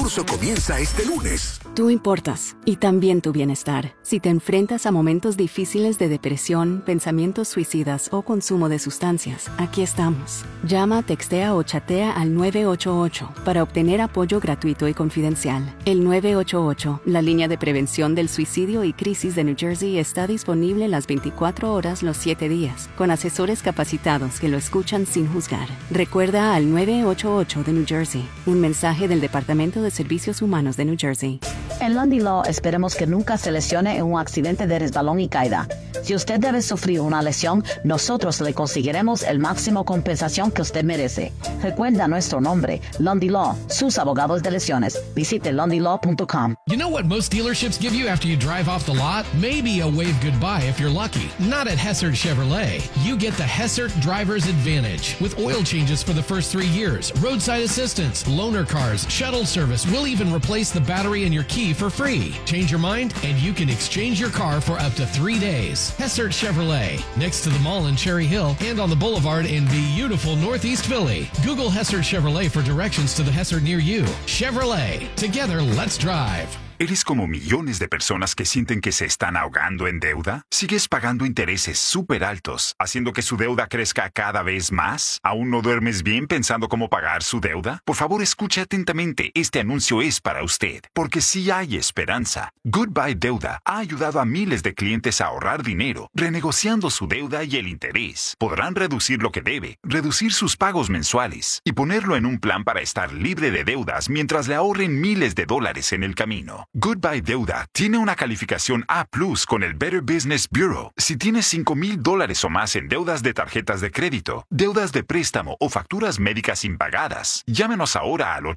curso comienza este lunes. Tú importas, y también tu bienestar. Si te enfrentas a momentos difíciles de depresión, pensamientos suicidas o consumo de sustancias, aquí estamos. Llama, textea o chatea al 988 para obtener apoyo gratuito y confidencial. El 988, la línea de prevención del suicidio y crisis de New Jersey, está disponible las 24 horas los 7 días, con asesores capacitados que lo escuchan sin juzgar. Recuerda al 988 de New Jersey, un mensaje del Departamento de Servicios Humanos de New Jersey. En Lundy Law esperemos que nunca se lesione en un accidente de resbalón y caída. Si usted debe sufrir una lesión, nosotros le conseguiremos el máximo compensación que usted merece. Recuerda nuestro nombre, Lundy Law, sus abogados de lesiones. Visite lundylaw.com. You know what most dealerships give you after you drive off the lot? Maybe a wave goodbye if you're lucky. Not at Hessert Chevrolet. You get the Hessert Driver's Advantage with oil changes for the first 3 years, roadside assistance, loaner cars, shuttle service. We'll even replace the battery in your key for free. Change your mind and you can exchange your car for up to 3 days. Hessert Chevrolet, next to the mall in Cherry Hill and on the boulevard in beautiful Northeast Philly. Google Hessert Chevrolet for directions to the Hessert near you. Chevrolet, together let's drive. ¿Eres como millones de personas que sienten que se están ahogando en deuda? ¿Sigues pagando intereses súper altos, haciendo que su deuda crezca cada vez más? ¿Aún no duermes bien pensando cómo pagar su deuda? Por favor, escuche atentamente. Este anuncio es para usted, porque sí hay esperanza. Goodbye Deuda ha ayudado a miles de clientes a ahorrar dinero, renegociando su deuda y el interés. Podrán reducir lo que debe, reducir sus pagos mensuales y ponerlo en un plan para estar libre de deudas mientras le ahorren miles de dólares en el camino. Goodbye Deuda tiene una calificación A+ con el Better Business Bureau. Si tienes $5,000 o más en deudas de tarjetas de crédito, deudas de préstamo o facturas médicas impagadas, llámenos ahora al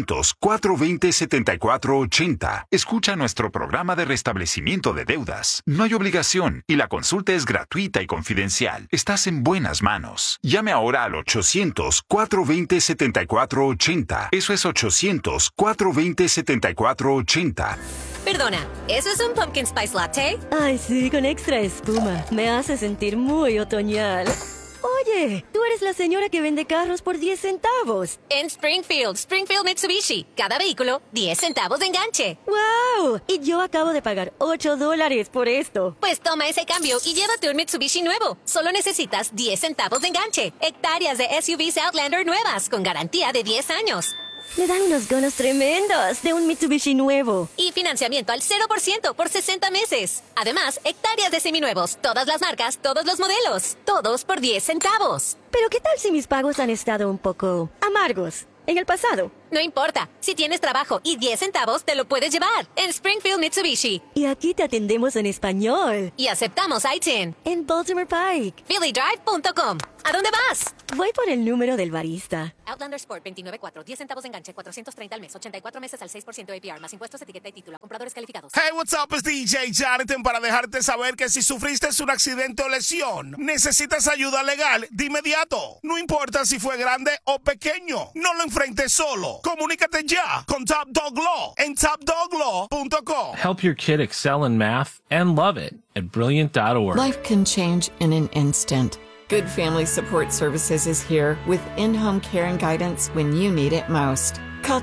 800-420-7480. Escucha nuestro programa de restablecimiento de deudas. No hay obligación y la consulta es gratuita y confidencial. Estás en buenas manos. Llame ahora al 800-420-7480. Eso es 800-420-7480. Perdona, ¿eso es un pumpkin spice latte? Ay, sí, con extra espuma. Me hace sentir muy otoñal. Oye, tú eres la señora que vende carros por 10 centavos. En Springfield Mitsubishi. Cada vehículo, 10 centavos de enganche. ¡Wow! Y yo acabo de pagar $8 por esto. Pues toma ese cambio y llévate un Mitsubishi nuevo. Solo necesitas 10 centavos de enganche. Hectáreas de SUVs Outlander nuevas, con garantía de 10 años. Me dan unos ganos tremendos de un Mitsubishi nuevo. Y financiamiento al 0% por 60 meses. Además, hectáreas de seminuevos, todas las marcas, todos los modelos. Todos por 10 centavos. Pero ¿qué tal si mis pagos han estado un poco amargos en el pasado? No importa. Si tienes trabajo y 10 centavos, te lo puedes llevar. En Springfield Mitsubishi. Y aquí te atendemos en español. Y aceptamos ITIN. En Baltimore Pike. PhillyDrive.com. ¿A dónde vas? Voy por el número del barista. Outlander Sport 29.4. 10 centavos de enganche. 430 al mes. 84 meses al 6% APR. Más impuestos, etiqueta y título. Compradores calificados. Hey, what's up? Es DJ Jonathan para dejarte saber que si sufriste un accidente o lesión, necesitas ayuda legal de inmediato. No importa si fue grande o pequeño. No lo enfrentes solo. Comunícate ya con Top Dog Law en topdoglaw.com. Help your kid excel in math and love it at brilliant.org. Life can change in an instant. Good Family Support Services is here with in-home care and guidance when you need it most. Call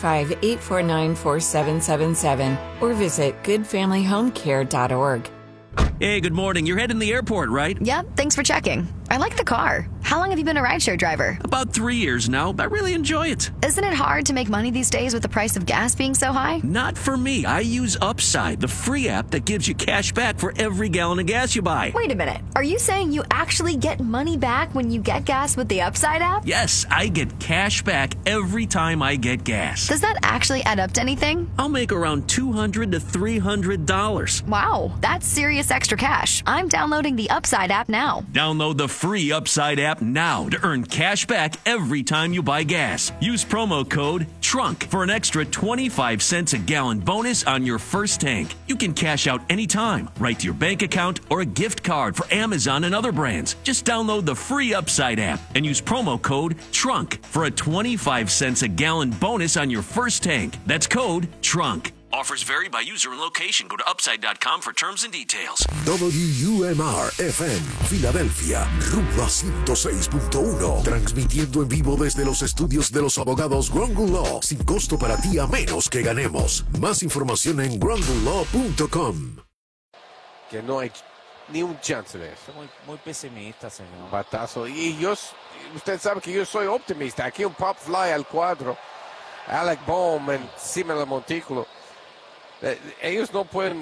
215-849-4777 or visit goodfamilyhomecare.org. Hey, good morning. You're heading to the airport, right? Yep, thanks for checking. I like the car. How long have you been a rideshare driver? About 3 years now. I really enjoy it. Isn't it hard to make money these days with the price of gas being so high? Not for me. I use Upside, the free app that gives you cash back for every gallon of gas you buy. Wait a minute. Are you saying you actually get money back when you get gas with the Upside app? Yes, I get cash back every time I get gas. Does that actually add up to anything? I'll make around $200 to $300. Wow, that's serious extra cash. I'm downloading the Upside app now. Download the free Upside app now to earn cash back every time you buy gas. Use promo code TRUNK for an extra 25 cents a gallon bonus on your first tank. You can cash out anytime, right to your bank account or a gift card for Amazon and other brands. Just download the free Upside app and use promo code TRUNK for a 25 cents a gallon bonus on your first tank. That's code TRUNK. Offers vary by user and location. Go to upside.com for terms and details. WUMR-FM, Filadelfia, rumbo 106.1. Transmitiendo en vivo desde los estudios de los abogados Grongle Law. Sin costo para ti, a menos que ganemos. Más información en gronglelaw.com. Que no hay ni un chance de eso. Muy pesimista, señor. Batazo. Y usted sabe que yo soy optimista. Aquí un pop fly al cuadro. Alec Bohm encima del montículo. Ellos no pueden.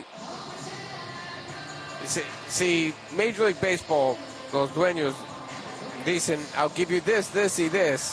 Si Major League Baseball, los dueños dicen, I'll give you this, this y this.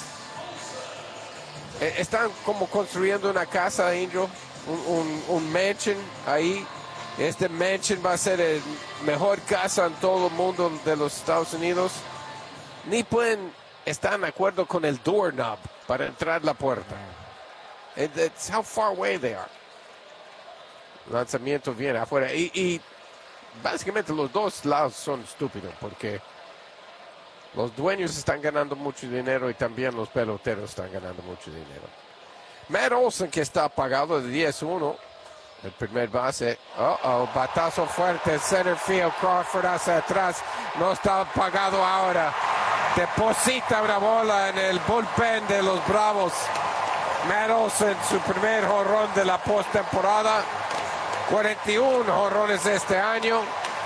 Están como construyendo una casa, Angel, un mansion ahí. Este mansion va a ser el mejor casa en todo el mundo de los Estados Unidos. Ni pueden estar de acuerdo con el doorknob para entrar a la puerta. It's how far away they are. Lanzamiento viene afuera. Y básicamente los dos lados son estúpidos porque los dueños están ganando mucho dinero y también los peloteros están ganando mucho dinero. Matt Olson, que está apagado de 10-1. El primer base, batazo fuerte, center field, Crawford hacia atrás, no está apagado ahora. Deposita una bola en el bullpen de los Bravos. Matt Olson, su primer jonrón de la postemporada. 41 jonrones este año.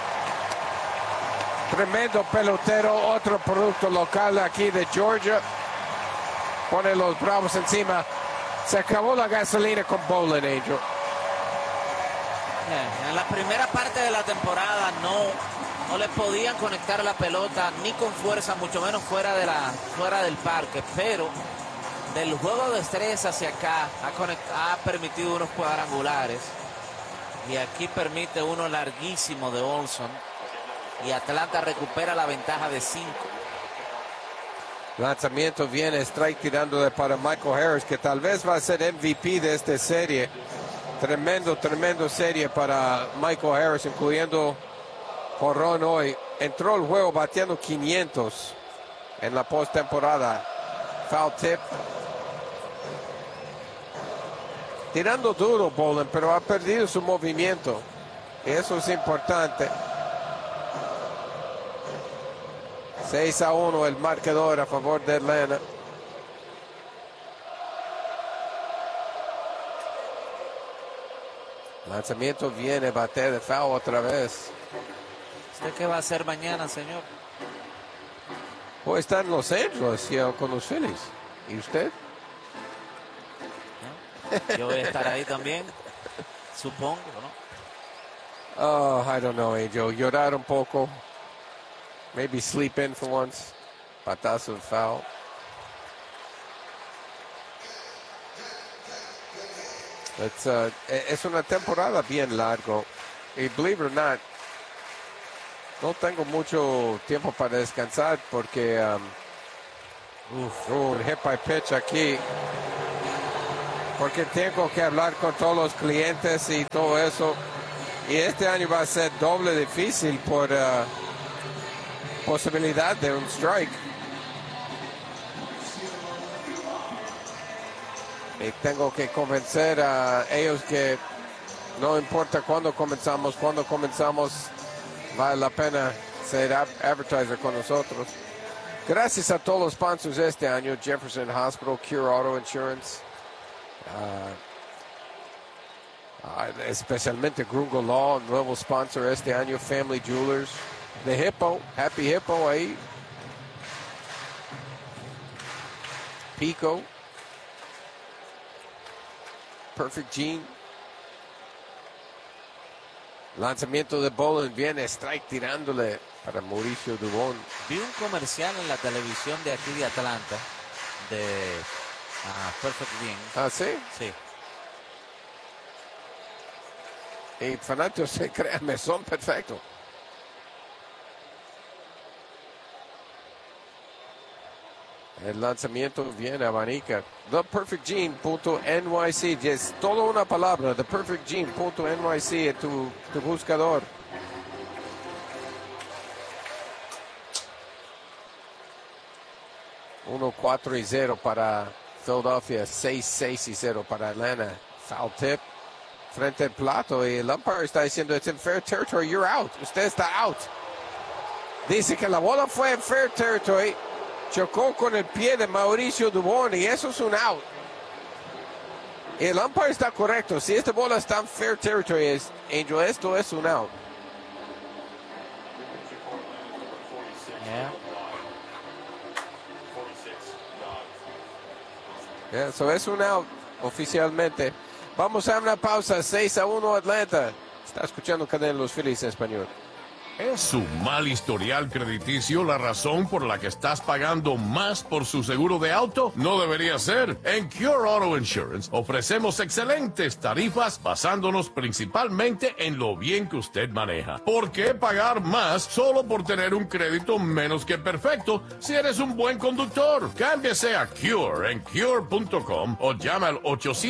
Tremendo pelotero, otro producto local aquí de Georgia. Pone los Bravos encima. Se acabó la gasolina con Bowlen, Angel. En la primera parte de la temporada no le podían conectar la pelota ni con fuerza, mucho menos fuera del parque, pero del juego de estrellas hacia acá ha permitido unos cuadrangulares y aquí permite uno larguísimo de Olson y Atlanta recupera la ventaja de 5. Lanzamiento viene, strike tirándole para Michael Harris, que tal vez va a ser MVP de esta serie. Tremendo serie para Michael Harris, incluyendo jonrón hoy. Entró el juego bateando 500 en la postemporada. Foul tip. Tirando duro Bowlen, pero ha perdido su movimiento. Eso es importante. 6-1 el marcador a favor de Atlanta. Lanzamiento viene, bate de foul otra vez. ¿Usted qué va a hacer mañana, señor? Hoy está en Los Angeles con los Phillies. ¿Y usted? ¿No? Yo voy a estar ahí también, supongo, ¿no? Oh, I don't know, Angel. Llorar un poco. Maybe sleep in for once. Batazo de foul. Es una temporada bien largo y believe it or not, no tengo mucho tiempo para descansar porque un hit by pitch aquí, porque tengo que hablar con todos los clientes y todo eso, y este año va a ser doble difícil por posibilidad de un strike. Y tengo que convencer a ellos que no importa cuándo comenzamos vale la pena ser advertiser con nosotros. Gracias a todos los sponsors este año: Jefferson Hospital, Cure Auto Insurance, especialmente Grongle Law, nuevo sponsor este año, Family Jewelers, The Hippo, Happy Hippo ahí, Pico, Perfect Gene. Lanzamiento de Bowlen, viene strike tirándole para Mauricio Dubón. Vi un comercial en la televisión de aquí de Atlanta de Perfect Gene. ¿Ah, sí? Sí. Y fanáticos, créanme, son perfectos. El lanzamiento viene a abanica. ThePerfectGene.nyc. Es toda una palabra. ThePerfectGene.nyc en tu buscador. Uno 4-0 para Philadelphia. 6-0 para Atlanta. Foul tip. frente al plato y el umpire está diciendo, it's in fair territory, you're out. Usted está out. Dice que la bola fue en fair territory, chocó con el pie de Mauricio Dubon y eso es un out. El umpire está correcto. Si esta bola está en fair territory, Angel, esto es un out. Eso es un out oficialmente. Vamos a una pausa. 6-1 Atlanta. Está escuchando Cadena Los Phillies en español. ¿Es su mal historial crediticio la razón por la que estás pagando más por su seguro de auto? No debería ser. En Cure Auto Insurance ofrecemos excelentes tarifas basándonos principalmente en lo bien que usted maneja. ¿Por qué pagar más solo por tener un crédito menos que perfecto si eres un buen conductor? Cámbiese a Cure en Cure.com o llame al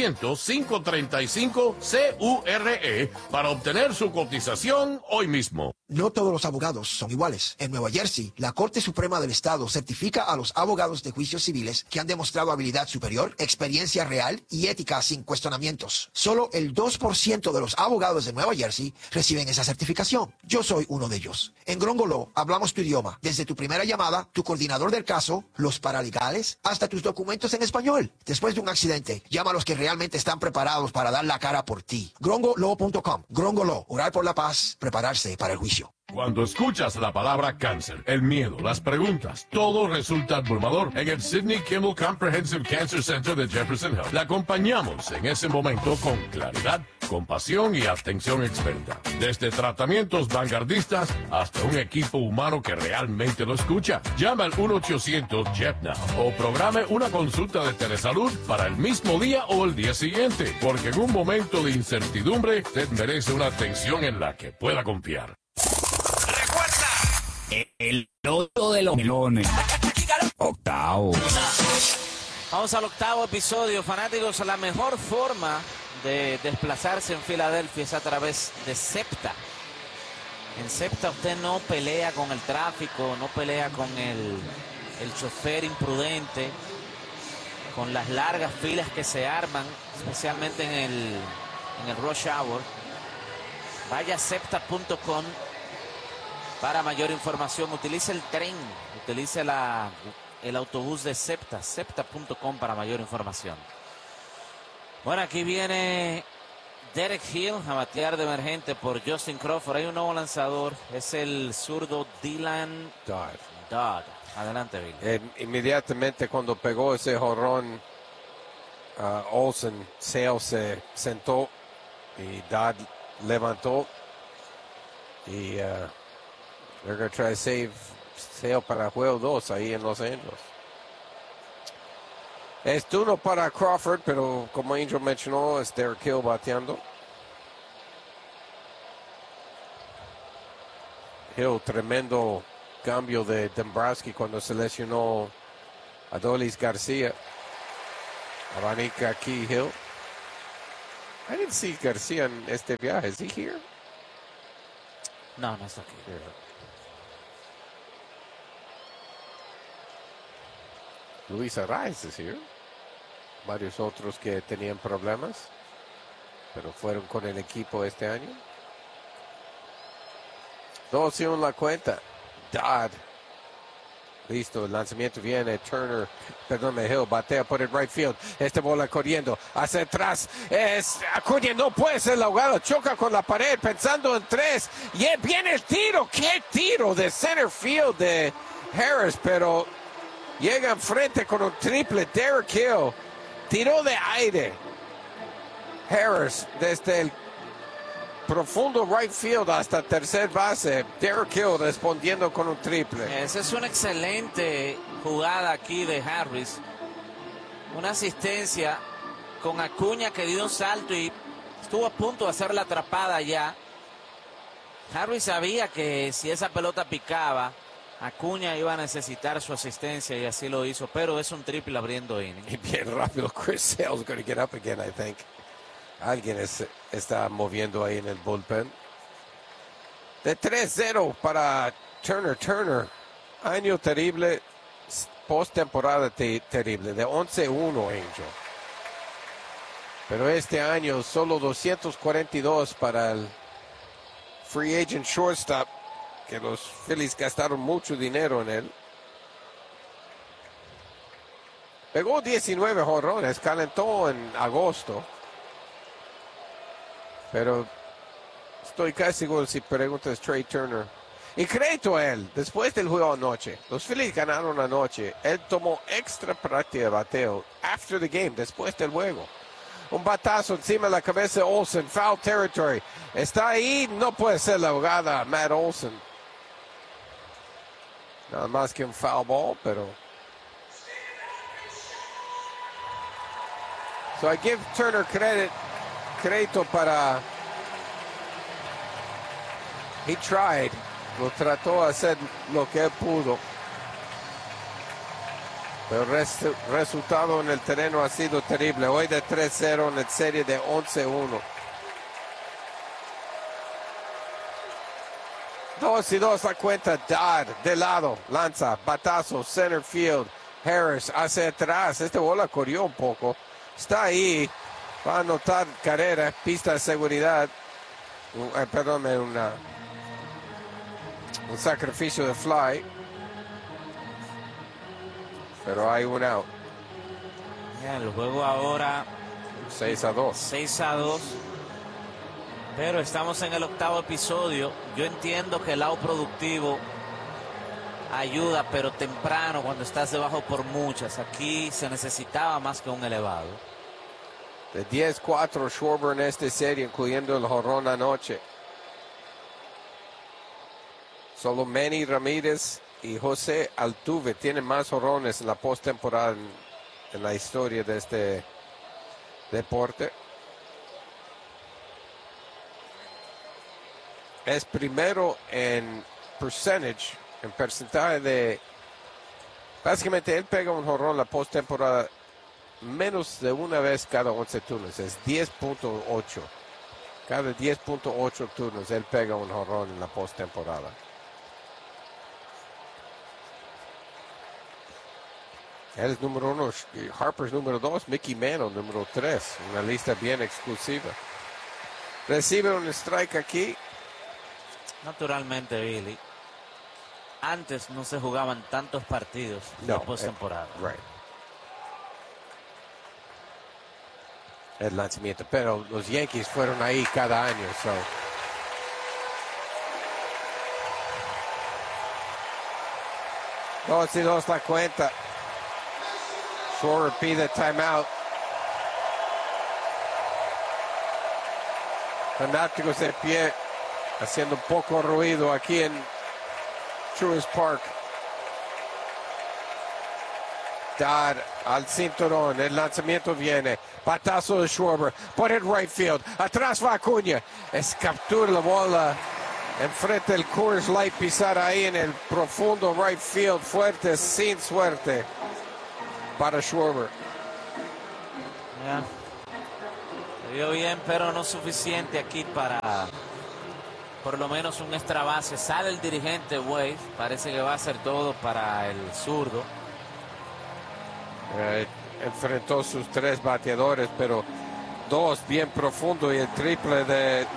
800-535-CURE para obtener su cotización hoy mismo. No todos los abogados son iguales. En Nueva Jersey, la Corte Suprema del Estado certifica a los abogados de juicios civiles que han demostrado habilidad superior, experiencia real y ética sin cuestionamientos. Solo el 2% de los abogados de Nueva Jersey reciben esa certificación. Yo soy uno de ellos. En Grongo Law hablamos tu idioma. Desde tu primera llamada, tu coordinador del caso, los paralegales, hasta tus documentos en español. Después de un accidente, llama a los que realmente están preparados para dar la cara por ti. GrongoLaw.com. Grongo Law. Orar por la paz, prepararse para el juicio. Cuando escuchas la palabra cáncer, el miedo, las preguntas, todo resulta abrumador. En el Sidney Kimmel Comprehensive Cancer Center de Jefferson Health, le acompañamos en ese momento con claridad, compasión y atención experta. Desde tratamientos vanguardistas hasta un equipo humano que realmente lo escucha. Llama al 1-800-JEF-NOW o programe una consulta de telesalud para el mismo día o el día siguiente, porque en un momento de incertidumbre, usted merece una atención en la que pueda confiar. El loto de los melones. Octavo. Vamos al octavo episodio, fanáticos. La mejor forma de desplazarse en Filadelfia es a través de SEPTA. En SEPTA usted no pelea con el tráfico, no pelea con el chofer imprudente, con las largas filas que se arman, especialmente en el rush hour. Vaya a SEPTA.com para mayor información. Utilice el tren, utilice el autobús de SEPTA, SEPTA.com para mayor información. Bueno, aquí viene Derek Hill a batear de emergente por Justin Crawford. Hay un nuevo lanzador, es el zurdo Dylan Dodd. Adelante, Bill. Inmediatamente cuando pegó ese jonrón, Olsen, Sale se sentó y Dodd levantó y they're going to try to save Sale para juego 2 ahí en Los Angeles. Es turno para Crawford, pero como Angel mencionó, es Derek Hill bateando. Hill, tremendo cambio de Dombrowski cuando se lesionó Adolis García. Abanica aquí Hill. I didn't see García en este viaje. Is he here? No, no está aquí. Yeah. Luis Arraez is here. Varios otros que tenían problemas, pero fueron con el equipo este año. 2-1 la cuenta. Dodd. Listo, el lanzamiento viene. Turner, Hill, batea por el right field. Esta bola corriendo hacia atrás. Acuña no puede ser la jugada. Choca con la pared pensando en 3. Y viene el tiro. ¡Qué tiro de center field de Harris! Pero llega enfrente con un triple. Derek Hill tiró de aire. Harris desde el profundo right field hasta tercer base. Derek Hill respondiendo con un triple. Esa es una excelente jugada aquí de Harris. Una asistencia con Acuña que dio un salto y estuvo a punto de hacer la atrapada ya. Harris sabía que si esa pelota picaba, Acuña iba a necesitar su asistencia y así lo hizo, pero es un triple abriendo inning. Y bien rápido, Chris Sale's going to get up again, I think. Alguien está moviendo ahí en el bullpen. De 3-0 para Turner. Año terrible, postemporada terrible. De 11-1, Angel. Pero este año solo 242 para el free agent shortstop, que los Phillies gastaron mucho dinero en él. Pegó 19 jonrones, calentó en agosto. Pero estoy casi seguro si preguntas Trey Turner. Y crédito a él, después del juego anoche, los Phillies ganaron anoche. Él tomó extra práctica de bateo after the game, después del juego. Un batazo encima de la cabeza de Olsen, foul territory. Está ahí, no puede ser la jugada Matt Olsen. Nada más que un foul ball, pero... So I give Turner crédito para... He tried. Lo trató de hacer lo que él pudo. Pero el resultado en el terreno ha sido terrible. Hoy de 3-0 en la serie de 11-1. 2-2 la cuenta. Dodd de lado. Lanza. Batazo. Center field. Harris hacia atrás. Esta bola corrió un poco. Está ahí. Va a anotar carrera. Pista de seguridad. Perdón, un sacrificio de fly. Pero hay un out. El juego ahora 6-2. 6-2. Pero estamos en el octavo episodio. Yo entiendo que el lado productivo ayuda, pero temprano cuando estás debajo por muchas. Aquí se necesitaba más que un elevado. De 10-4 Schwarber en esta serie, incluyendo el jonrón anoche. Solo Manny Ramírez y José Altuve tienen más jonrones en la postemporada en la historia de este deporte. Es primero en percentage, en porcentaje de... Básicamente él pega un jonrón en la postemporada menos de una vez cada 11 turnos. Es 10.8. Cada 10.8 turnos él pega un jonrón en la postemporada. Él es número 1, Harper es número 2, Mickey Mantle número 3. Una lista bien exclusiva. Recibe un strike aquí. Naturalmente, Billy. Antes no se jugaban tantos partidos de postemporada. Right. El lanzamiento. Pero los Yankees fueron ahí cada año. 2-2 la cuenta. Schwarber pide timeout. Fanáticos de pie haciendo un poco ruido aquí en Truist Park. Dodd al cinturón, el lanzamiento viene, batazo de Schwarber, por el right field, atrás va Acuña, captura la bola enfrente del Coors Light, pisar ahí en el profundo right field, fuerte, sin suerte para Schwarber. Se vio bien, pero no suficiente aquí para por lo menos un extra base. Sale el dirigente Wade, parece que va a hacer todo para el zurdo. Enfrentó sus 3 bateadores, pero 2 bien profundo y el triple de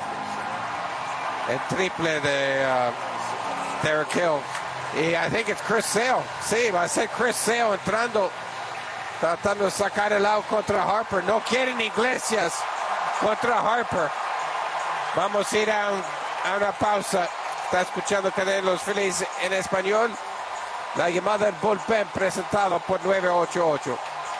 Derek Hill. Y I think it's Chris Sale. Sí, va a ser Chris Sale entrando, tratando de sacar el out contra Harper. No quieren Iglesias contra Harper. Vamos a ir a una pausa. Está escuchando Cadena de los Phillies en español. La llamada del bullpen presentado por 988.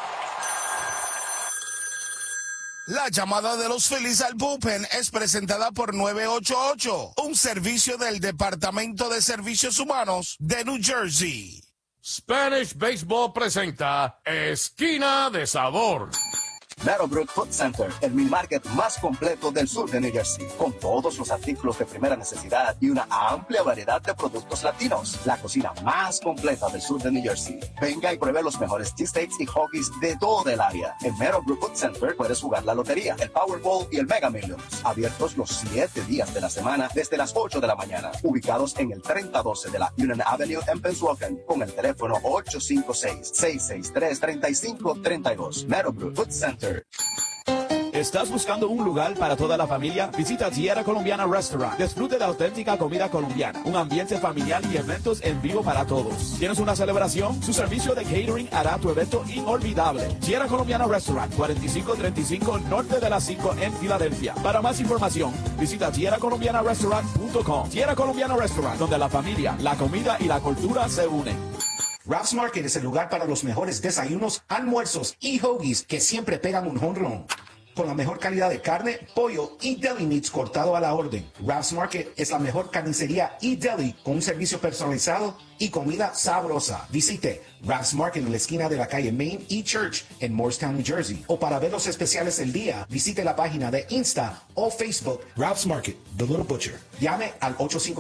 La llamada de los Phillies al bullpen es presentada por 988, un servicio del Departamento de Servicios Humanos de New Jersey. Spanish Baseball presenta Esquina de Sabor. Meadowbrook Food Center, el mini market más completo del sur de New Jersey, con todos los artículos de primera necesidad y una amplia variedad de productos latinos. La cocina más completa del sur de New Jersey. Venga y pruebe los mejores cheesesteaks y hoggies de toda el área. En Meadowbrook Food Center puedes jugar la lotería, el Powerball y el Mega Millions. Abiertos los 7 días de la semana desde las 8 de la mañana. Ubicados en el 3012 de la Union Avenue en Pennsauken, con el teléfono 856-663-3532. Meadowbrook Food Center. ¿Estás buscando un lugar para toda la familia? Visita Tierra Colombiana Restaurant. Disfrute de auténtica comida colombiana, un ambiente familiar y eventos en vivo para todos. ¿Tienes una celebración? Su servicio de catering hará tu evento inolvidable. Tierra Colombiana Restaurant, 4535 Norte de las 5 en Filadelfia. Para más información, visita tierracolombianarestaurant.com. Tierra Colombiana Restaurant, donde la familia, la comida y la cultura se unen. Ralph's Market es el lugar para los mejores desayunos, almuerzos y hoagies que siempre pegan un home run. Con la mejor calidad de carne, pollo y deli meats cortado a la orden. Ralph's Market es la mejor carnicería y deli con un servicio personalizado y comida sabrosa. Visite Ralph's Market en la esquina de la calle Main y Church en Morristown, New Jersey. O para ver los especiales del día, visite la página de Insta o Facebook Ralph's Market, The Little Butcher. Llame al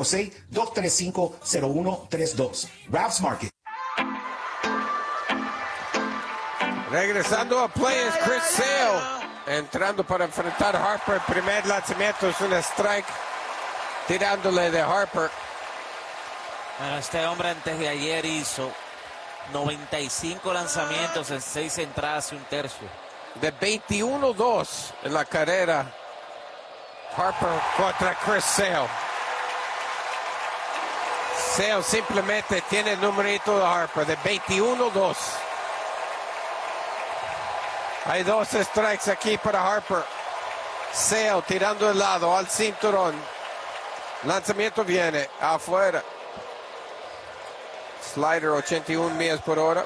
856-235-0132. Ralph's Market. Regresando a play es Chris Sale, entrando para enfrentar a Harper. El primer lanzamiento es un strike, tirándole de Harper. Bueno, este hombre antes de ayer hizo 95 lanzamientos en 6 entradas y un tercio. De 21-2 en la carrera, Harper contra Chris Sale. Sale simplemente tiene el numerito de Harper, de 21-2. Hay 2 strikes aquí para Harper. Sale tirando el lado al cinturón. Lanzamiento viene afuera. Slider 81 millas por hora.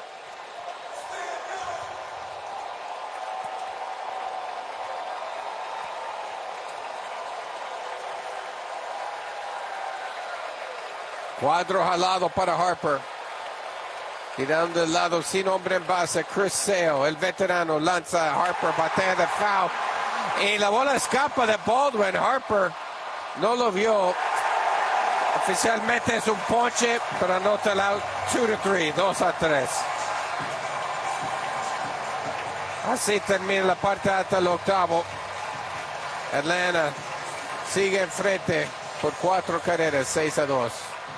Cuadro jalado para Harper. Tirando el lado sin hombre en base, Chris Sale, el veterano, lanza a Harper, batea de foul. Y la bola escapa de Baldwin. Harper no lo vio. Oficialmente es un ponche, pero anota el out 2-3, 2-3. Así termina la parte alta del octavo. Atlanta sigue enfrente por 4 carreras, 6-2.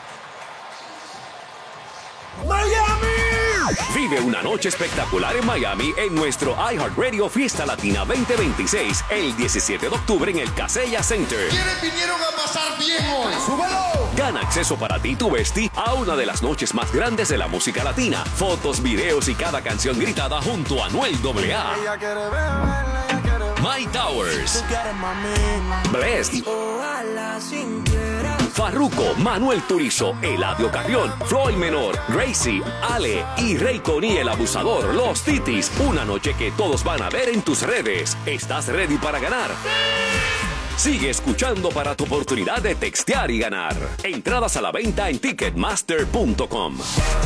¡Miami! Vive una noche espectacular en Miami en nuestro iHeartRadio Fiesta Latina 2026 el 17 de octubre en el Kaseya Center. ¿Quiénes vinieron a pasar bien hoy? ¡Súbelo! Gana acceso para ti y tu bestie a una de las noches más grandes de la música latina. Fotos, videos y cada canción gritada junto a Anuel AA. My Towers, Blessed, Farruko, Manuel Turizo, Eladio Carrión, Floyd Menor, Gracie, Ale y Rey Connie el Abusador, Los Titis. Una noche que todos van a ver en tus redes. ¿Estás ready para ganar? Sigue escuchando para tu oportunidad de textear y ganar. Entradas a la venta en Ticketmaster.com.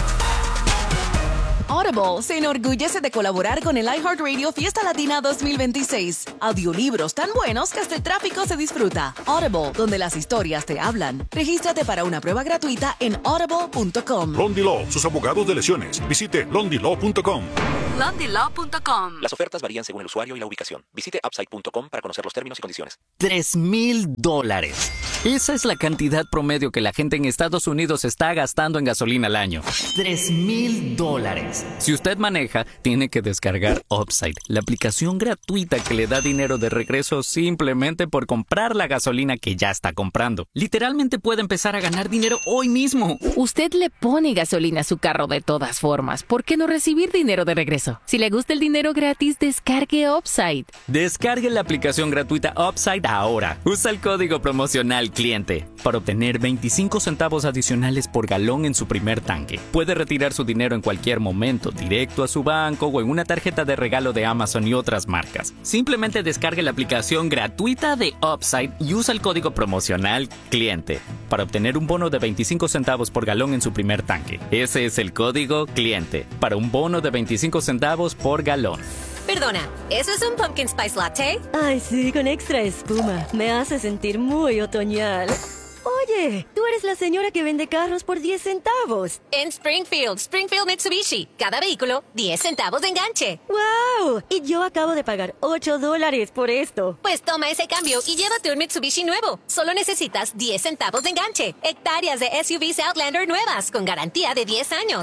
Audible se enorgullece de colaborar con el iHeartRadio Fiesta Latina 2026. Audiolibros tan buenos que hasta el tráfico se disfruta. Audible, donde las historias te hablan. Regístrate para una prueba gratuita en audible.com. Londy Law, sus abogados de lesiones. Visite londylaw.com. londylaw.com. Las ofertas varían según el usuario y la ubicación. Visite upside.com para conocer los términos y condiciones. $3,000. Esa es la cantidad promedio que la gente en Estados Unidos está gastando en gasolina al año. $3,000. Si usted maneja, tiene que descargar Upside, la aplicación gratuita que le da dinero de regreso simplemente por comprar la gasolina que ya está comprando. Literalmente puede empezar a ganar dinero hoy mismo. Usted le pone gasolina a su carro de todas formas. ¿Por qué no recibir dinero de regreso? Si le gusta el dinero gratis, descargue Upside. Descargue la aplicación gratuita Upside ahora. Usa el código promocional CLIENTE para obtener 25 centavos adicionales por galón en su primer tanque. Puede retirar su dinero en cualquier momento, directo a su banco o en una tarjeta de regalo de Amazon y otras marcas. Simplemente descargue la aplicación gratuita de Upside y usa el código promocional CLIENTE para obtener un bono de 25 centavos por galón en su primer tanque. Ese es el código CLIENTE para un bono de 25 centavos por galón. Perdona, ¿eso es un pumpkin spice latte? Ay, sí, con extra espuma. Me hace sentir muy otoñal. Oye, tú eres la señora que vende carros por 10 centavos. En Springfield Mitsubishi. Cada vehículo, 10 centavos de enganche. ¡Wow! Y yo acabo de pagar $8 por esto. Pues toma ese cambio y llévate un Mitsubishi nuevo. Solo necesitas 10 centavos de enganche. Hectáreas de SUVs Outlander nuevas con garantía de 10 años.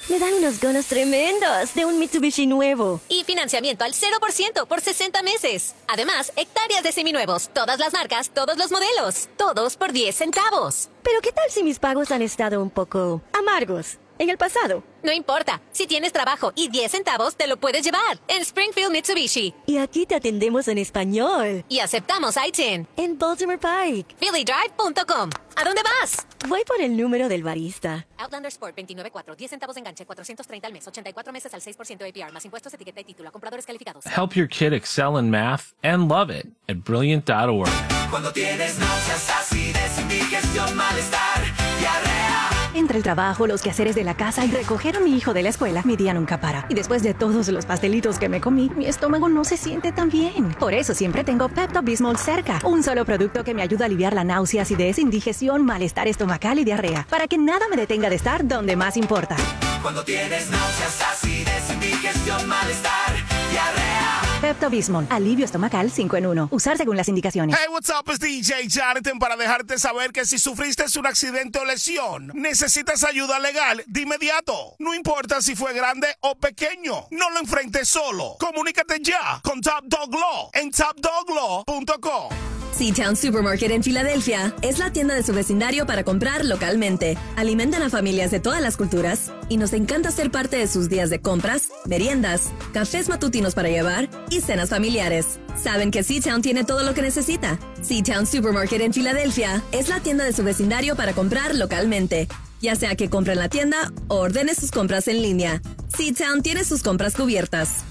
Me dan unas ganas tremendas de un Mitsubishi nuevo. Y financiamiento al 0% por 60 meses. Además, hectáreas de seminuevos, todas las marcas, todos los modelos, todos por 10 centavos. Pero ¿qué tal si mis pagos han estado un poco amargos en el pasado? No importa, si tienes trabajo y 10 centavos te lo puedes llevar en Springfield Mitsubishi. Y aquí te atendemos en español. Y aceptamos ITIN. En Baltimore Pike. PhillyDrive.com. ¿A dónde vas? Voy por el número del barista. Outlander Sport 29.4, 10 centavos de enganche, 430 al mes, 84 meses al 6% APR, más impuestos, etiqueta y título a compradores calificados. Help your kid excel in math and love it at Brilliant.org. Cuando tienes náuseas, acidez, indigestión, malestar, diarrea. Entre el trabajo, los quehaceres de la casa y recoger a mi hijo de la escuela, mi día nunca para. Y después de todos los pastelitos que me comí, mi estómago no se siente tan bien. Por eso siempre tengo Pepto-Bismol cerca. Un solo producto que me ayuda a aliviar la náusea, acidez, indigestión, malestar estomacal y diarrea. Para que nada me detenga de estar donde más importa. Cuando tienes náuseas, acidez, indigestión, malestar, diarrea. Pepto-Bismol, alivio estomacal 5 en 1. Usar según las indicaciones. Hey, what's up? Es DJ Jonathan para dejarte saber que si sufriste un accidente o lesión, necesitas ayuda legal de inmediato. No importa si fue grande o pequeño. No lo enfrentes solo. Comunícate ya con Top Dog Law en topdoglaw.com. C-Town Supermarket en Filadelfia es la tienda de su vecindario para comprar localmente. Alimentan a familias de todas las culturas y nos encanta ser parte de sus días de compras, meriendas, cafés matutinos para llevar y cenas familiares. Saben que C-Town tiene todo lo que necesita. C-Town Supermarket en Filadelfia es la tienda de su vecindario para comprar localmente. Ya sea que compre en la tienda o ordene sus compras en línea. C-Town tiene sus compras cubiertas.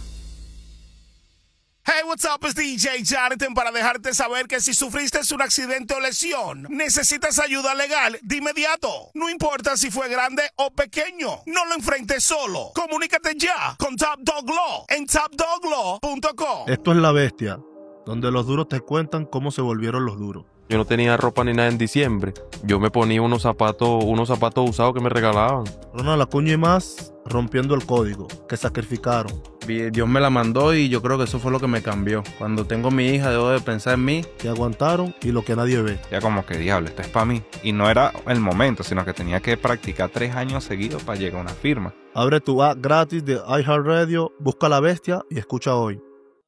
Hey, what's up? Es DJ Jonathan para dejarte saber que si sufriste un accidente o lesión, necesitas ayuda legal de inmediato. No importa si fue grande o pequeño. No lo enfrentes solo. Comunícate ya con Top Dog Law en topdoglaw.com. Esto es La Bestia, donde los duros te cuentan cómo se volvieron los duros. Yo no tenía ropa ni nada en diciembre. Yo me ponía unos zapatos usados que me regalaban. Ronald Acuña y más rompiendo el código, que sacrificaron. Dios me la mandó y yo creo que eso fue lo que me cambió. Cuando tengo mi hija debo de pensar en mí. Que aguantaron y lo que nadie ve. Ya como que diablo, esto es para mí. Y no era el momento, sino que tenía que practicar 3 años seguidos para llegar a una firma. Abre tu app gratis de iHeartRadio, busca La Bestia y escucha hoy.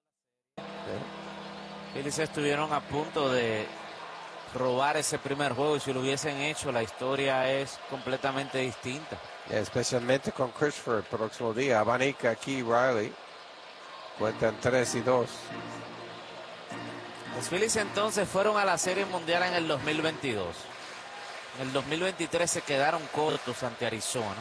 Phillies estuvieron a punto de robar ese primer juego y si lo hubiesen hecho la historia es completamente distinta. Especialmente con Christopher el próximo día. Abanica aquí, Riley. Cuentan 3-2. Los Phillies entonces fueron a la Serie Mundial en el 2022. En el 2023 se quedaron cortos ante Arizona.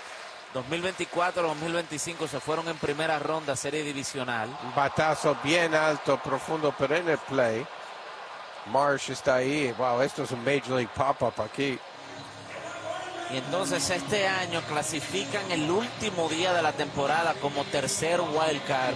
2024-2025 se fueron en primera ronda Serie Divisional. Un batazo bien alto, profundo, pero en el play. Marsh está ahí. Wow, esto es un Major League Pop-Up aquí. Y entonces este año clasifican el último día de la temporada como tercer wild card.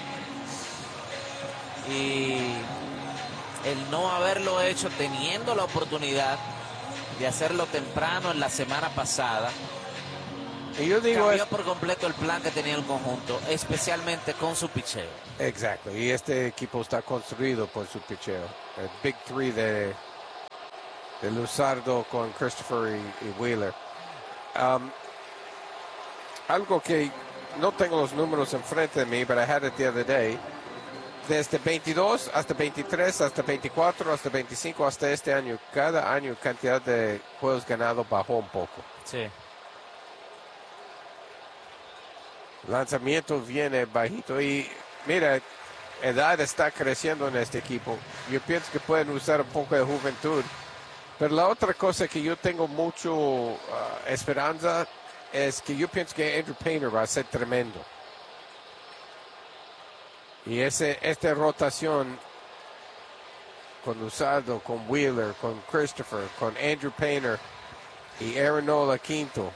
Y el no haberlo hecho teniendo la oportunidad de hacerlo temprano en la semana pasada. Y yo digo cambió por completo el plan que tenía el conjunto, especialmente con su picheo. Exacto, y este equipo está construido por su picheo. El Big Three de Luzardo con Christopher y Wheeler. Algo que no tengo los números enfrente de mí, but I had it the other day. Desde 22 hasta 23, hasta 24, hasta 25, hasta este año, cada año cantidad de juegos ganados bajó un poco. Sí. Lanzamiento viene bajito y mira, edad está creciendo en este equipo. Yo pienso que pueden usar un poco de juventud. Pero la otra cosa que yo tengo mucho esperanza es que yo pienso que Andrew Painter va a ser tremendo. Y esta rotación con Luzardo, con Wheeler, con Christopher, con Andrew Painter y Aaron Nola quinto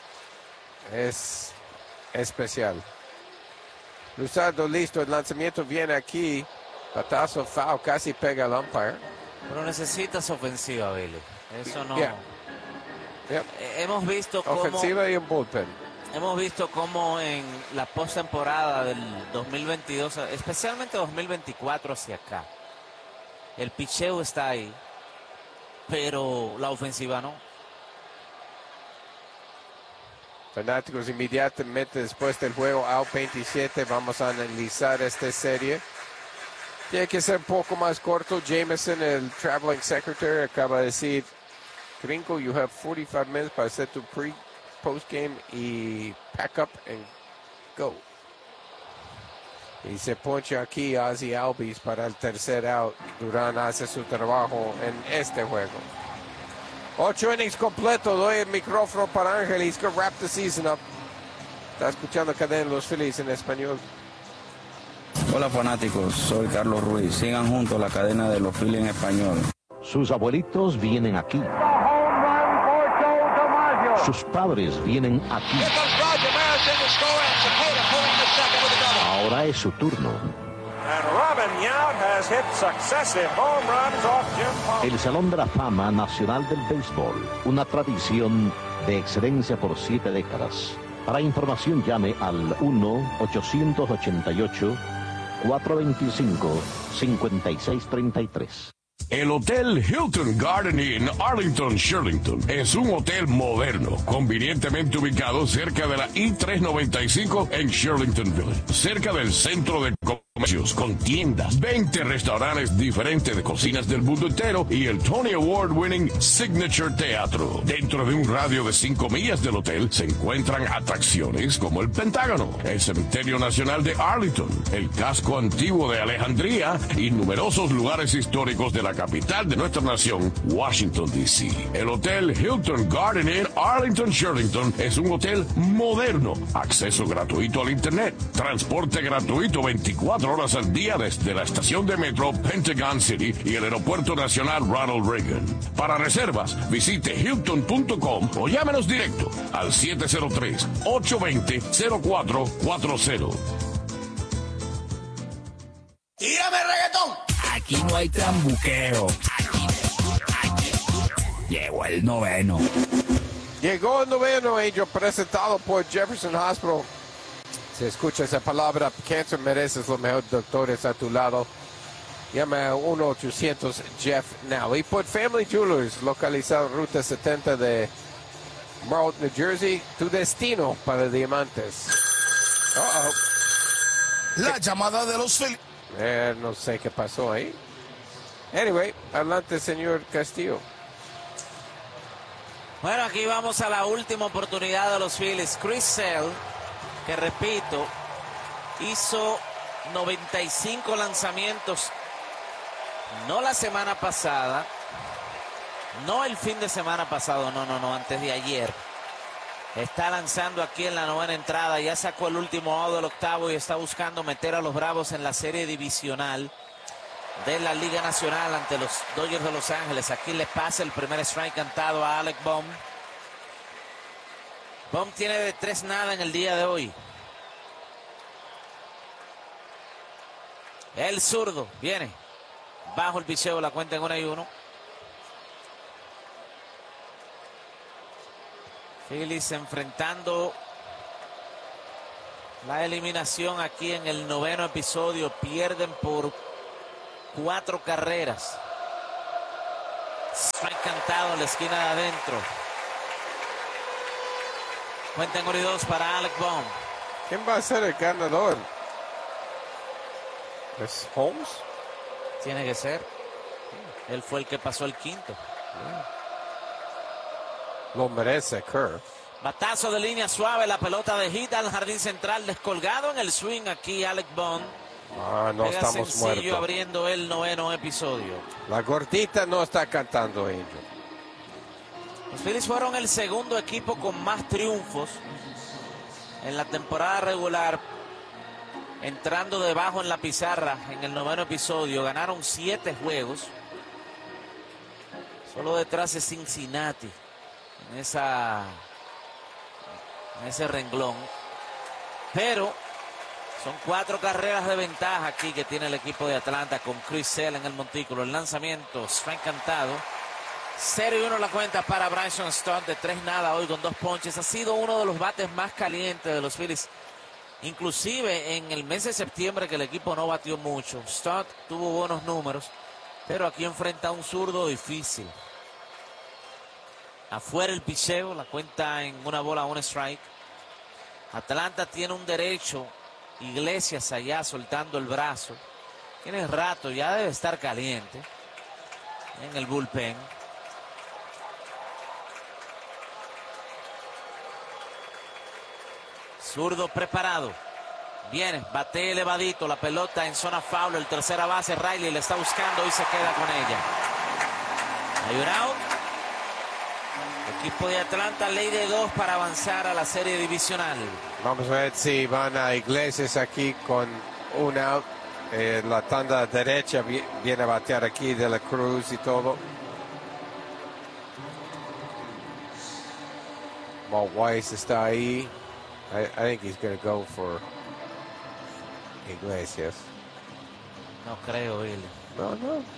es especial. Luzardo listo, el lanzamiento viene aquí, batazo foul, casi pega al umpire. Pero necesitas ofensiva, Billy. Eso no. Yeah. Yep. Hemos visto cómo. Ofensiva y un bullpen. Hemos visto cómo en la postemporada del 2022, especialmente 2024 hacia acá, el picheo está ahí, pero la ofensiva no. Fanáticos, inmediatamente después del juego, out 27, vamos a analizar esta serie. Tiene que ser un poco más corto. Jameson, el traveling secretary, acaba de decir, Gringo, you have 45 minutes para hacer tu post-game y pack up and go. Y se poncha aquí Ozzie Albies para el tercer out. Durán hace su trabajo en este juego. 8 innings completo. Doy el micrófono para Ángel. He's going to wrap the season up. Está escuchando Cadena Los Phillies en español. Hola fanáticos, soy Carlos Ruiz. Sigan juntos la cadena de Los Phillies en español. Sus abuelitos vienen aquí. Sus padres vienen aquí. Ahora es su turno. El Salón de la Fama Nacional del Béisbol, una tradición de excelencia por 7 décadas. Para información llame al 1-888-425-5633. El Hotel Hilton Garden Inn Arlington, Shirlington es un hotel moderno, convenientemente ubicado cerca de la I-395 en Shirlington Village, cerca del centro de comercios, con tiendas, 20 restaurantes diferentes de cocinas del mundo entero y el Tony Award winning Signature Teatro. Dentro de un radio de 5 millas del hotel se encuentran atracciones como el Pentágono, el Cementerio Nacional de Arlington, el casco antiguo de Alejandría y numerosos lugares históricos de la capital de nuestra nación, Washington, D.C. El Hotel Hilton Garden Inn Arlington, Shirlington es un hotel moderno, acceso gratuito al internet, transporte gratuito 24 horas al día desde la estación de metro Pentagon City y el aeropuerto nacional Ronald Reagan. Para reservas, visite hilton.com o llámenos directo al 703-820-0440. ¡Tírame reggaetón! Aquí no hay trambuqueo. Llegó el noveno. Llegó el noveno, Angel, presentado por Jefferson Hospital. Se escucha esa palabra, cáncer, mereces lo mejor, doctores a tu lado. Llama a 1-800-JEFF-NOW. Y por Family Jewelers, localizado en Ruta 70 de Marlton, New Jersey, tu destino para diamantes. La llamada de los Phillies. No sé qué pasó ahí. Anyway, adelante, señor Castillo. Bueno, aquí vamos a la última oportunidad de los Phillies. Chris Sale, que repito, hizo 95 lanzamientos. No la semana pasada, no el fin de semana pasado, no, antes de ayer. Está lanzando aquí en la novena entrada, ya sacó el último out del octavo y está buscando meter a los Bravos en la serie divisional de la Liga Nacional ante los Dodgers de Los Ángeles. Aquí le pasa el primer strike cantado a Alec Bohm. Bohm tiene de 3-0 en el día de hoy. El zurdo viene bajo el picheo, la cuenta en 1-1. Phillies enfrentando la eliminación aquí en el noveno episodio. Pierden por 4 carreras. Strike cantado en la esquina de adentro. Cuenta en 1-2 para Alec Bohm. ¿Quién va a ser el ganador? ¿Es Holmes? Tiene que ser. Él fue el que pasó el quinto. Lo merece Kerr. Batazo de línea suave, la pelota de hit al jardín central, descolgado en el swing aquí Alec Bohm. No Pega estamos sencillo muertos. abriendo el noveno episodio. La gordita no está cantando, Angel. Los Phillies fueron el segundo equipo con más triunfos en la temporada regular, entrando debajo en la pizarra en el noveno episodio. Ganaron 7 juegos, solo detrás de Cincinnati en ese renglón, pero son 4 carreras de ventaja aquí que tiene el equipo de Atlanta con Chris Sale en el montículo. El lanzamiento, strike cantado. 0-1 la cuenta para Bryson Stott, de 3-0 hoy con 2 ponches. Ha sido uno de los bates más calientes de los Phillies. Inclusive en el mes de septiembre, que el equipo no batió mucho, Stott tuvo buenos números, pero aquí enfrenta a un zurdo difícil. Afuera el picheo, la cuenta en 1 bola, 1 strike. Atlanta tiene un derecho. Iglesias allá soltando el brazo. Tiene rato, ya debe estar caliente en el bullpen. Zurdo preparado. Viene, bate elevadito, la pelota en zona foul, el tercera base, Riley le está buscando y se queda con ella. Hay un out. El equipo de Atlanta, ley de 2 para avanzar a la serie divisional. Vamos a ver si van a Iglesias aquí con un out. La tanda derecha viene a batear aquí de la Cruz y todo. Walt Weiss está ahí. I think he's going to go for Iglesias. No creo, Billy. No.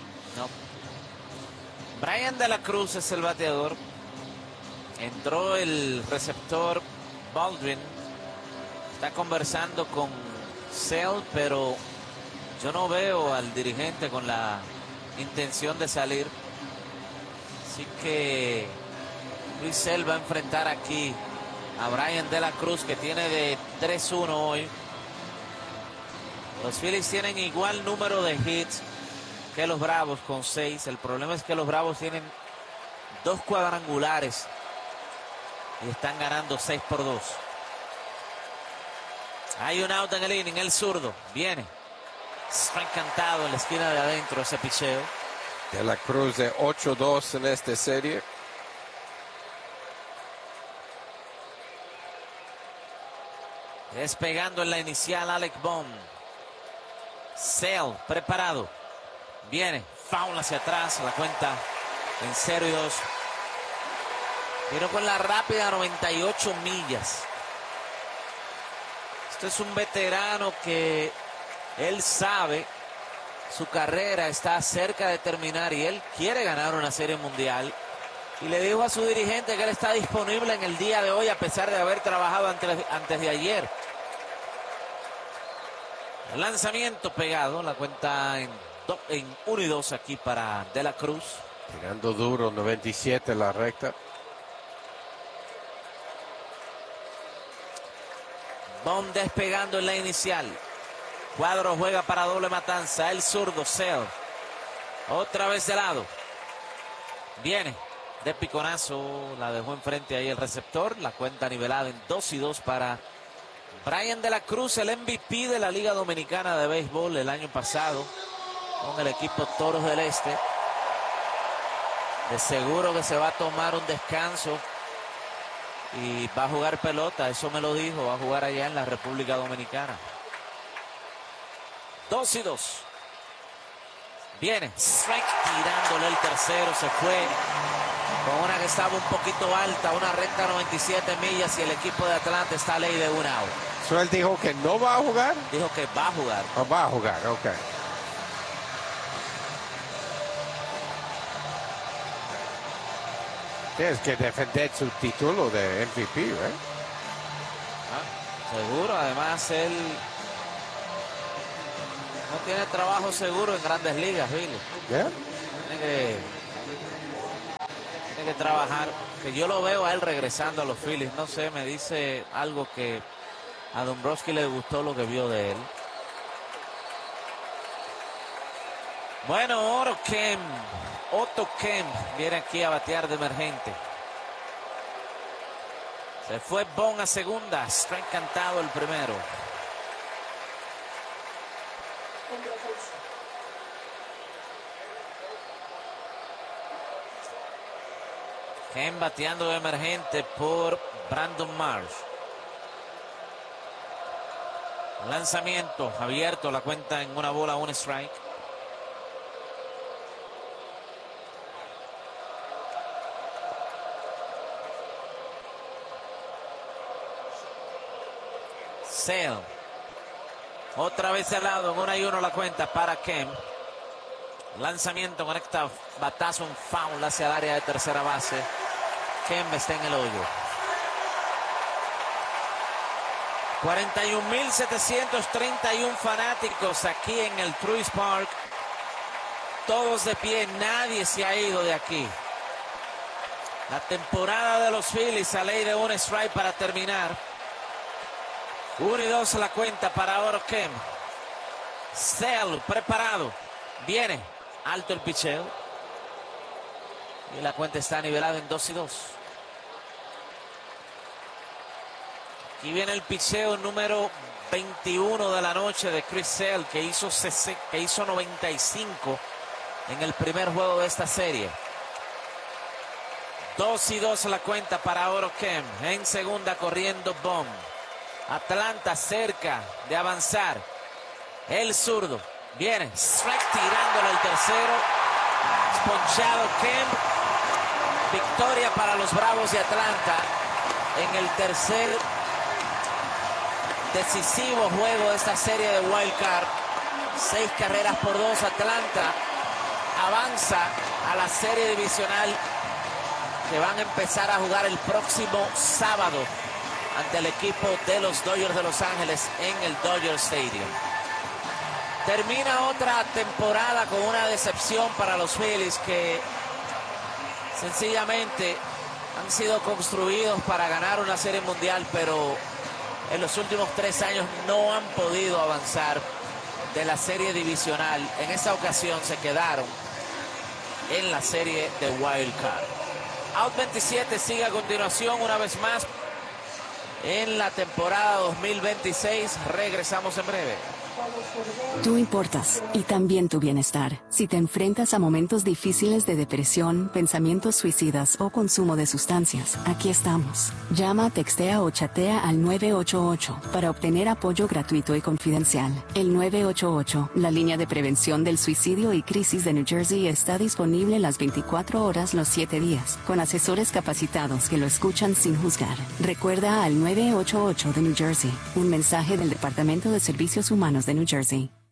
Brian de la Cruz es el bateador. Entró el receptor Baldwin. Está conversando con Sale, pero yo no veo al dirigente con la intención de salir. Así que Luis Sale va a enfrentar aquí a Brian de la Cruz, que tiene de 3-1 hoy. Los Phillies tienen igual número de hits que los Bravos con 6. El problema es que los Bravos tienen 2 cuadrangulares y están ganando 6-2. Hay un out en el inning, el zurdo. Viene. Está encantado en la esquina de adentro ese picheo. De la Cruz de 8-2 en esta serie. Despegando en la inicial Alec Bohm. Sale preparado. Viene. Foul hacia atrás. La cuenta en 0-2. Vino con la rápida 98 millas. Este es un veterano que él sabe su carrera está cerca de terminar y él quiere ganar una serie mundial. Y le dijo a su dirigente que él está disponible en el día de hoy a pesar de haber trabajado antes de ayer. El lanzamiento pegado, la cuenta en 1-2 aquí para De la Cruz. Tirando duro, 97 la recta. Bond despegando en la inicial. Cuadro juega para doble matanza. El zurdo, Sale. Otra vez de lado. Viene de piconazo. La dejó enfrente ahí el receptor. La cuenta nivelada en 2-2 para Brian de la Cruz, el MVP de la Liga Dominicana de Béisbol el año pasado con el equipo Toros del Este. De seguro que se va a tomar un descanso y va a jugar pelota, eso me lo dijo, va a jugar allá en la República Dominicana. 2-2. Viene, strike, tirándole el tercero, se fue con una que estaba un poquito alta, una recta 97 millas y el equipo de Atlanta está a ley de un out. ¿So él dijo que no va a jugar? Dijo que va a jugar. Oh, va a jugar, ok. Tienes que defender su título de MVP, ¿right? Seguro, además él no tiene trabajo seguro en Grandes Ligas, Billy. Yeah. Tiene que trabajar. Que yo lo veo a él regresando a los Phillies. No sé, me dice algo que a Dombrowski le gustó lo que vio de él. Bueno, Otto Kemp viene aquí a batear de emergente. Se fue Bond a segunda. Strike cantado el primero. Kemp bateando de emergente por Brandon Marsh. Lanzamiento abierto, la cuenta en 1 bola, 1 strike. Sale. Otra vez al lado, en 1-1 la cuenta para Kemp. Lanzamiento, conecta batazo, un foul hacia el área de tercera base. Kemp está en el hoyo. 41.731 fanáticos aquí en el Truist Park. Todos de pie, nadie se ha ido de aquí. La temporada de los Phillies a ley de 1 strike para terminar. 1-2 la cuenta para Oroquem. Sale preparado. Viene. Alto el picheo. Y la cuenta está nivelada en 2-2. Aquí viene el picheo número 21 de la noche de Chris Sale, que hizo 95 en el primer juego de esta serie. 2-2 la cuenta para Oroquem. En segunda corriendo Bond. Atlanta cerca de avanzar. El zurdo. Viene. Strike tirándole el tercero. Ponchado Kemp. Victoria para los Bravos de Atlanta en el tercer decisivo juego de esta serie de Wild Card. 6 carreras por 2. Atlanta avanza a la serie divisional que van a empezar a jugar el próximo sábado ante el equipo de los Dodgers de Los Ángeles en el Dodger Stadium. Termina otra temporada con una decepción para los Phillies, que sencillamente han sido construidos para ganar una serie mundial, pero en los últimos 3 años no han podido avanzar de la serie divisional. En esa ocasión se quedaron en la serie de Wild Card. Out 27 sigue a continuación una vez más en la temporada 2026. Regresamos en breve. Tú importas, y también tu bienestar. Si te enfrentas a momentos difíciles de depresión, pensamientos suicidas o consumo de sustancias, aquí estamos. Llama, textea o chatea al 988 para obtener apoyo gratuito y confidencial. El 988, la línea de prevención del suicidio y crisis de New Jersey, está disponible las 24 horas los 7 días, con asesores capacitados que lo escuchan sin juzgar. Recuerda al 988 de New Jersey, un mensaje del Departamento de Servicios Humanos de New Jersey.